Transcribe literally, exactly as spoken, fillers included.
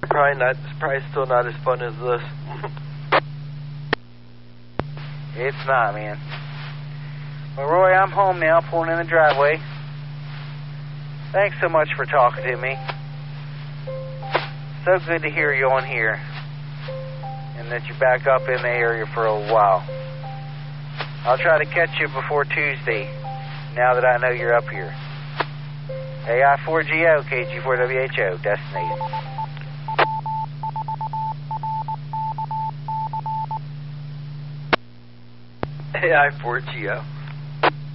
Probably not. It's probably still not as fun as this. It's not, man. Well, Roy, I'm home now, pulling in the driveway. Thanks so much for talking to me. So good to hear you on here. And that you're back up in the area for a while. I'll try to catch you before Tuesday, now that I know you're up here. A I four G O, K G four W H O, destinated. A I four G O.